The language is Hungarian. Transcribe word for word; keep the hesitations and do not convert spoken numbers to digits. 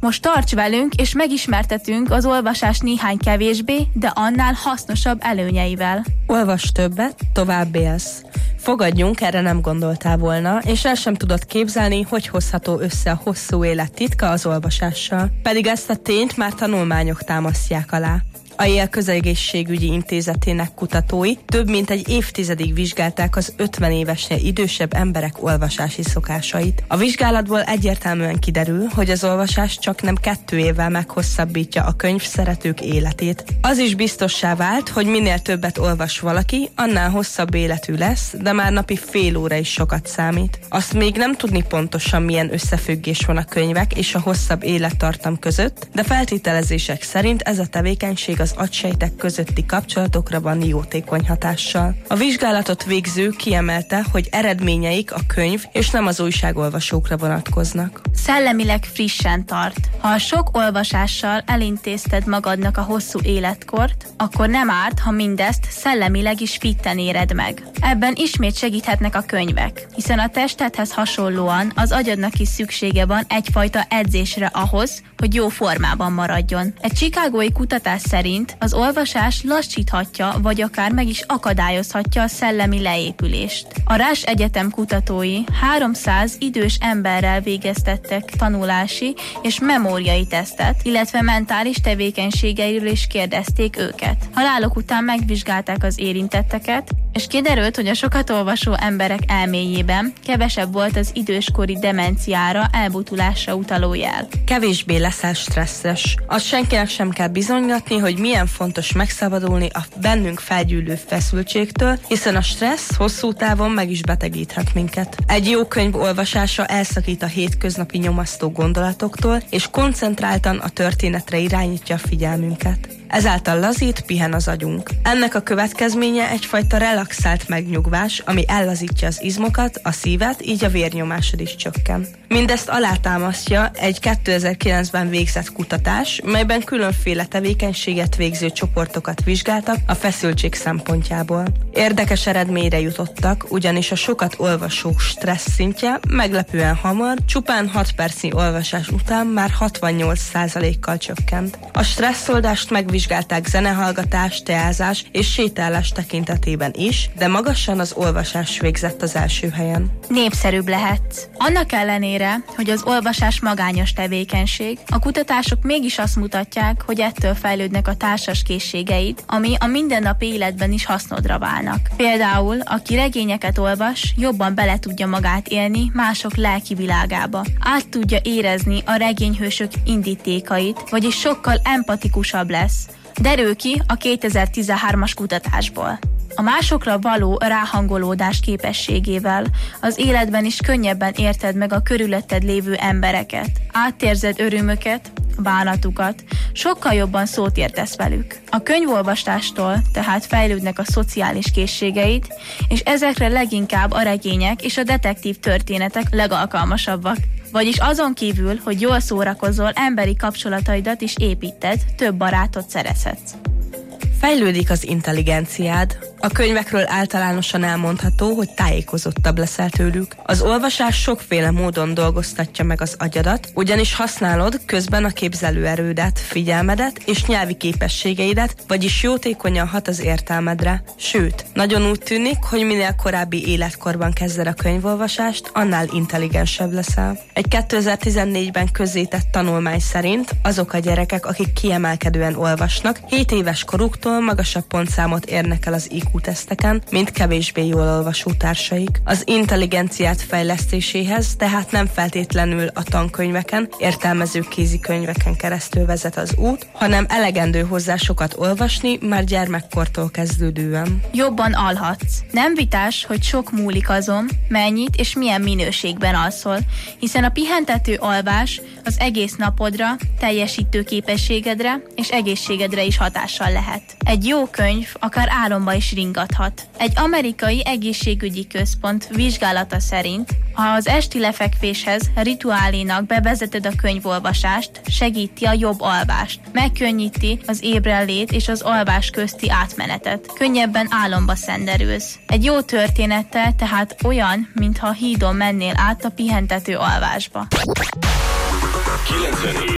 Most tarts velünk, és megismertetünk az olvasás néhány kevésbé, de annál hasznosabb előnyeivel. Olvas többet, tovább élsz. Fogadjunk, erre nem gondoltál volna, és el sem tudod képzelni, hogy hozható össze a hosszú élet titka az olvasással. Pedig ezt a tényt már tanulmányok támasztják alá. A Yale Közegészségügyi Intézetének kutatói több mint egy évtizedig vizsgálták az ötven évesnél idősebb emberek olvasási szokásait. A vizsgálatból egyértelműen kiderül, hogy az olvasás csak nem kettő évvel meghosszabbítja a könyv szeretők életét. Az is biztossá vált, hogy minél többet olvas valaki, annál hosszabb életű lesz, de már napi fél óra is sokat számít. Azt még nem tudni pontosan, milyen összefüggés van a könyvek és a hosszabb élettartam között, de feltételezések szerint ez a tevékenység az agysejtek közötti kapcsolatokra van jótékony hatással. A vizsgálatot végző kiemelte, hogy eredményeik a könyv és nem az újságolvasókra vonatkoznak. Szellemileg frissen tart. Ha a sok olvasással elintézted magadnak a hosszú életkort, akkor nem árt, ha mindezt szellemileg is fitten éred meg. Ebben ismét segíthetnek a könyvek, hiszen a testedhez hasonlóan az agyadnak is szüksége van egyfajta edzésre ahhoz, hogy jó formában maradjon. Egy chicagói kutatás szerint az olvasás lassíthatja, vagy akár meg is akadályozhatja a szellemi leépülést. A Rush Egyetem kutatói háromszáz idős emberrel végeztettek tanulási és memóriai tesztet, illetve mentális tevékenységeiről is kérdezték őket. Haláluk után megvizsgálták az érintetteket, és kiderült, hogy a sokat olvasó emberek elméjében kevesebb volt az időskori demenciára, elbutulásra utaló jel. Kevésbé leszel stresszes. Azt senkinek sem kell bizonygatni, hogy milyen fontos megszabadulni a bennünk felgyűlő feszültségtől, hiszen a stressz hosszú távon meg is betegíthet minket. Egy jó könyv olvasása elszakít a hétköznapi nyomasztó gondolatoktól, és koncentráltan a történetre irányítja a figyelmünket. Ezáltal lazít, pihen az agyunk. Ennek a következménye egyfajta relaxált megnyugvás, ami ellazítja az izmokat, a szívet, így a vérnyomásod is csökken. Mindezt alátámasztja egy kétezer-kilencben végzett kutatás, melyben különféle tevékenységet végző csoportokat vizsgáltak a feszültség szempontjából. Érdekes eredményre jutottak, ugyanis a sokat olvasók stressz szintje meglepően hamar, csupán hat percnyi olvasás után már hatvannyolc százalékkal csökkent. A stresszoldást megvizsgálták zenehallgatás, teázás és sétálás tekintetében is, de magasan az olvasás végzett az első helyen. Népszerűbb lehet. Annak ellenére, hogy az olvasás magányos tevékenység, a kutatások mégis azt mutatják, hogy ettől fejlődnek a társas készségeid, ami a mindennapi életben is hasznodra válnak. Például, aki regényeket olvas, jobban bele tudja magát élni mások lelki világába. Át tudja érezni a regényhősök indítékait, vagyis sokkal empatikusabb lesz. Derül ki a kétezer-tizenhármas kutatásból. A másokra való ráhangolódás képességével az életben is könnyebben érted meg a körülötted lévő embereket. Átérzed örömöket, bánatukat, sokkal jobban szót értesz velük. A könyvolvastástól tehát fejlődnek a szociális készségeid, és ezekre leginkább a regények és a detektív történetek legalkalmasabbak. Vagyis azon kívül, hogy jól szórakozol, emberi kapcsolataidat is építed, több barátot szerezhetsz. Fejlődik az intelligenciád. A könyvekről általánosan elmondható, hogy tájékozottabb leszel tőlük. Az olvasás sokféle módon dolgoztatja meg az agyadat, ugyanis használod közben a képzelőerődet, figyelmedet és nyelvi képességeidet, vagyis jótékonyan hat az értelmedre. Sőt, nagyon úgy tűnik, hogy minél korábbi életkorban kezded a könyvolvasást, annál intelligensebb leszel. Egy kétezer-tizennégyben közzétett tanulmány szerint azok a gyerekek, akik kiemelkedően olvasnak, hét éves koruktól magasabb pontszámot érnek el az i kú-teszteken, mint kevésbé jól olvasó társaik. Az intelligenciát fejlesztéséhez tehát nem feltétlenül a tankönyveken, értelmező kézikönyveken keresztül vezet az út, hanem elegendő hozzá sokat olvasni már gyermekkortól kezdődően. Jobban alhatsz. Nem vitás, hogy sok múlik azon, mennyit és milyen minőségben alszol, hiszen a pihentető alvás az egész napodra, teljesítő képességedre és egészségedre is hatással lehet. Egy jó könyv akár álomba is ringathat. Egy amerikai egészségügyi központ vizsgálata szerint, ha az esti lefekvéshez rituálénak bevezeted a könyvolvasást, segíti a jobb alvást, megkönnyíti az ébrenlét és az alvás közti átmenetet. Könnyebben álomba szenderülsz. Egy jó történettel tehát olyan, mintha hídon mennél át a pihentető alvásba. kilencvenhét